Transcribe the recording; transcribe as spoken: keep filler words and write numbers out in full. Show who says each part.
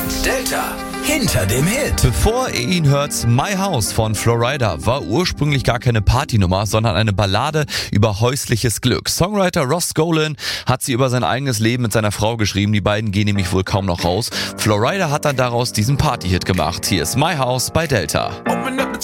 Speaker 1: Delta hinter dem Hit.
Speaker 2: Bevor ihr ihn hört, My House von Florida war ursprünglich gar keine Partynummer, sondern eine Ballade über häusliches Glück. Songwriter Ross Golan hat sie über sein eigenes Leben mit seiner Frau geschrieben. Die beiden gehen nämlich wohl kaum noch raus. Florida hat dann daraus diesen Partyhit gemacht. Hier ist My House bei Delta.